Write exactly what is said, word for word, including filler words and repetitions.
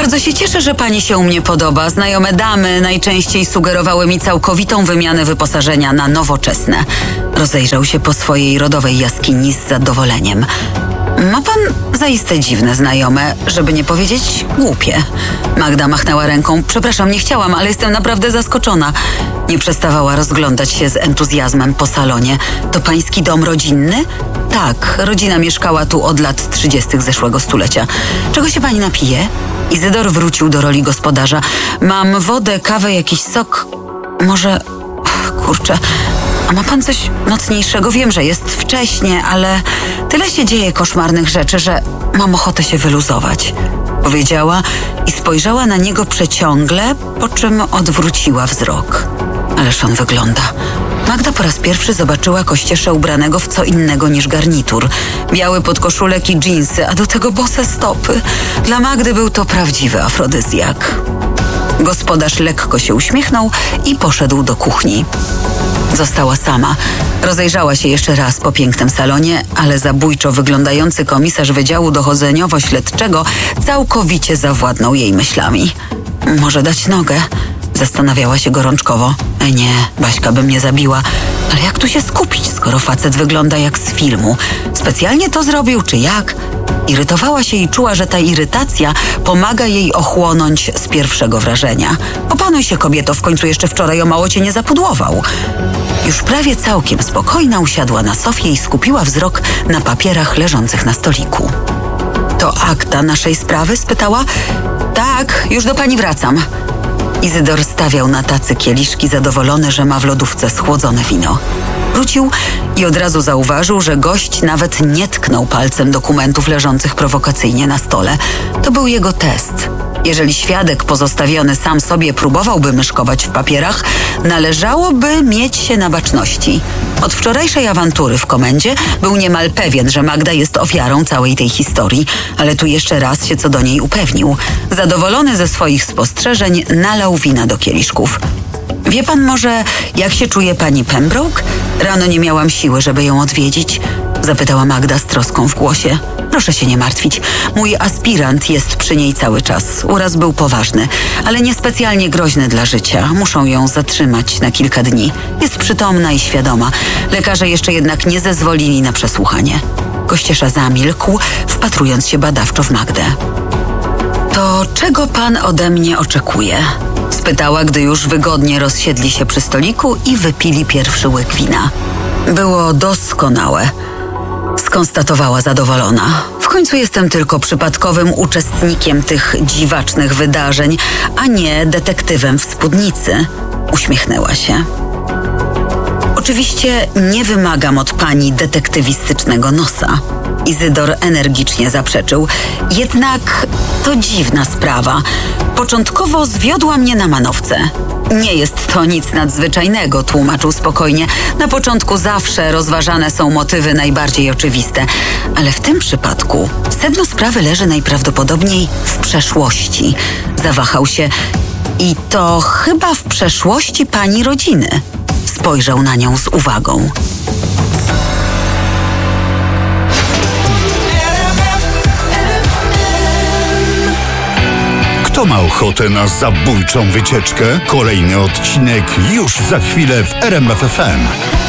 Bardzo się cieszę, że pani się u mnie podoba. Znajome damy najczęściej sugerowały mi całkowitą wymianę wyposażenia na nowoczesne. Rozejrzał się po swojej rodowej jaskini z zadowoleniem. Ma pan zaiste dziwne znajome, żeby nie powiedzieć głupie. Magda machnęła ręką. Przepraszam, nie chciałam, ale jestem naprawdę zaskoczona. Nie przestawała rozglądać się z entuzjazmem po salonie. To pański dom rodzinny? Tak, rodzina mieszkała tu od lat trzydziestych zeszłego stulecia. Czego się pani napije? Izydor wrócił do roli gospodarza. Mam wodę, kawę, jakiś sok. Może... Kurczę... A ma pan coś nocniejszego? Wiem, że jest wcześnie, ale tyle się dzieje koszmarnych rzeczy, że mam ochotę się wyluzować. Powiedziała i spojrzała na niego przeciągle, po czym odwróciła wzrok. Ależ on wygląda. Magda po raz pierwszy zobaczyła Kościesza ubranego w co innego niż garnitur. Biały podkoszulek i dżinsy, a do tego bose stopy. Dla Magdy był to prawdziwy afrodyzjak. Gospodarz lekko się uśmiechnął i poszedł do kuchni. Została sama. Rozejrzała się jeszcze raz po pięknym salonie, ale zabójczo wyglądający komisarz Wydziału Dochodzeniowo-Śledczego całkowicie zawładnął jej myślami. Może dać nogę? Zastanawiała się gorączkowo. E nie, Baśka by mnie zabiła. Ale jak tu się skupić, skoro facet wygląda jak z filmu? Specjalnie to zrobił, czy jak? Irytowała się i czuła, że ta irytacja pomaga jej ochłonąć z pierwszego wrażenia. Opanuj się, kobieto, w końcu jeszcze wczoraj o mało cię nie zapudłował. Już prawie całkiem spokojna usiadła na sofie i skupiła wzrok na papierach leżących na stoliku. To akta naszej sprawy? Spytała. Tak, już do pani wracam. Izydor stawiał na tacy kieliszki, zadowolony, że ma w lodówce schłodzone wino. Wrócił i od razu zauważył, że gość nawet nie tknął palcem dokumentów leżących prowokacyjnie na stole. To był jego test. Jeżeli świadek pozostawiony sam sobie próbowałby myszkować w papierach, należałoby mieć się na baczności. Od wczorajszej awantury w komendzie był niemal pewien, że Magda jest ofiarą całej tej historii, ale tu jeszcze raz się co do niej upewnił. Zadowolony ze swoich spostrzeżeń, nalał wina do kieliszków. Wie pan może, jak się czuje pani Pembroke? Rano nie miałam siły, żeby ją odwiedzić. Zapytała Magda z troską w głosie. Proszę się nie martwić. Mój aspirant jest przy niej cały czas. Uraz był poważny, ale niespecjalnie groźny dla życia. Muszą ją zatrzymać na kilka dni. Jest przytomna i świadoma. Lekarze jeszcze jednak nie zezwolili na przesłuchanie. Kościesza zamilkł, wpatrując się badawczo w Magdę. To czego pan ode mnie oczekuje? Spytała, gdy już wygodnie rozsiedli się przy stoliku i wypili pierwszy łyk wina. Było doskonałe, skonstatowała zadowolona. W końcu jestem tylko przypadkowym uczestnikiem tych dziwacznych wydarzeń, a nie detektywem w spódnicy. Uśmiechnęła się. Oczywiście nie wymagam od pani detektywistycznego nosa. Izydor energicznie zaprzeczył. Jednak to dziwna sprawa. Początkowo zwiodła mnie na manowce. Nie jest to nic nadzwyczajnego, tłumaczył spokojnie. Na początku zawsze rozważane są motywy najbardziej oczywiste. Ale w tym przypadku sedno sprawy leży najprawdopodobniej w przeszłości. Zawahał się. I to chyba w przeszłości pani rodziny. Spojrzał na nią z uwagą. Kto ma ochotę na zabójczą wycieczkę? Kolejny odcinek już za chwilę w R M F F M.